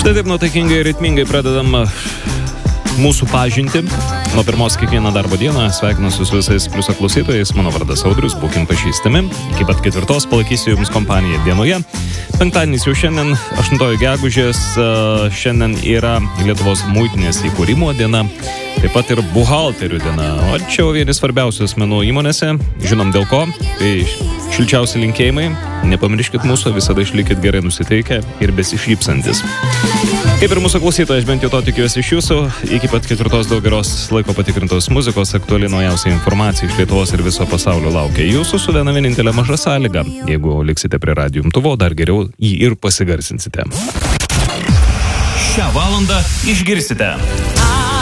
Tai taip nuotaikingai ir ritmingai pradedam mūsų pažintį. Nuo pirmos kiekvieną darbo dieną sveikinuosi su visais Pliuso klausytojais. Mano vardas Audrius, būkim pažįstami. Iki pat 4 palaikysiu jums kompaniją dienoje. Penktadienis jau šiandien, 8 gegužės, šiandien yra Lietuvos muitinės įkūrimo diena, taip pat ir buhalterių diena. O čia jau vienas svarbiausių asmenų įmonėse, žinom dėl ko, tai šilčiausi linkėjimai, nepamirškit mūsų, visada išlikit gerai nusiteikę ir besišypsantis. Kaip ir mūsų klausytojas, bent jau to tikiuosi iš jūsų, iki pat 4 daug geros laiko patikrintos muzikos, aktuali naujausia informacija iš Lietuvos ir viso pasaulio laukia jūsų su viena vienintelė maža sąlyga. Jeigu liksite prie radijo imtuvo, dar geriau jį ir pasigarsinsite. Šią valandą išgirsite.